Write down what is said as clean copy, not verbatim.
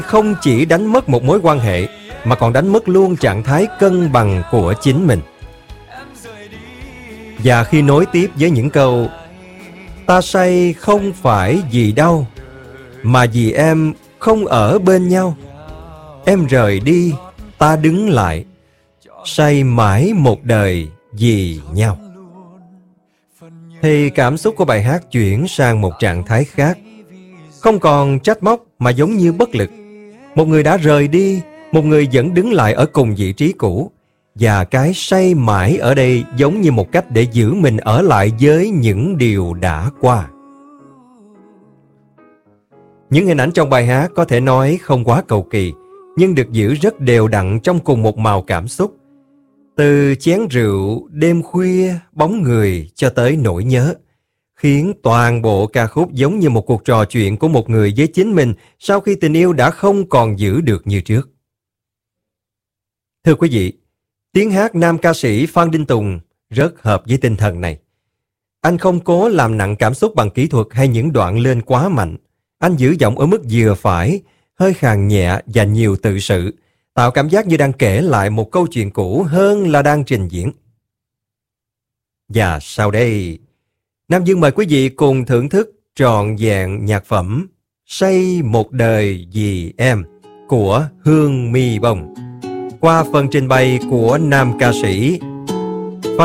không chỉ đánh mất một mối quan hệ mà còn đánh mất luôn trạng thái cân bằng của chính mình. Và khi nối tiếp với những câu ta say không phải vì đau, mà vì em không ở bên nhau. Em rời đi, ta đứng lại, say mãi một đời vì nhau. Thì cảm xúc của bài hát chuyển sang một trạng thái khác. Không còn trách móc mà giống như bất lực. Một người đã rời đi, một người vẫn đứng lại ở cùng vị trí cũ. Và cái say mãi ở đây giống như một cách để giữ mình ở lại với những điều đã qua. Những hình ảnh trong bài hát có thể nói không quá cầu kỳ, nhưng được giữ rất đều đặn trong cùng một màu cảm xúc. Từ chén rượu, đêm khuya, bóng người cho tới nỗi nhớ, khiến toàn bộ ca khúc giống như một cuộc trò chuyện của một người với chính mình sau khi tình yêu đã không còn giữ được như trước. Thưa quý vị, tiếng hát nam ca sĩ Phan Đình Tùng rất hợp với tinh thần này. Anh không cố làm nặng cảm xúc bằng kỹ thuật hay những đoạn lên quá mạnh. Anh giữ giọng ở mức vừa phải, hơi khàn nhẹ và nhiều tự sự, tạo cảm giác như đang kể lại một câu chuyện cũ hơn là đang trình diễn. Và sau đây, Nam Dương mời quý vị cùng thưởng thức trọn vẹn nhạc phẩm Say một đời vì em của Hương My Bông qua phần trình bày của nam ca sĩ